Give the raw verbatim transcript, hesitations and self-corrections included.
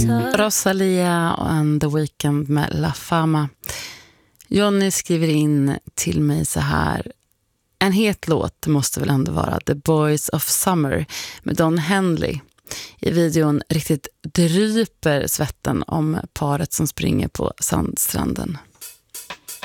Rosalia and The Weeknd med La Fama. Johnny skriver in till mig så här: en het låt måste väl ändå vara The Boys of Summer med Don Henley. I videon riktigt dryper svetten om paret som springer på sandstranden.